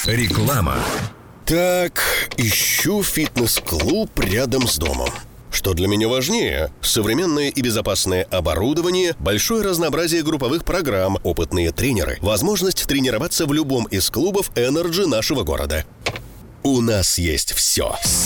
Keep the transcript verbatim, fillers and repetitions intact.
Реклама. Так, ищу фитнес-клуб рядом с домом. Что для меня важнее? Современное и безопасное оборудование, большое разнообразие групповых программ, опытные тренеры, возможность тренироваться в любом из клубов Energy нашего города. У нас есть все.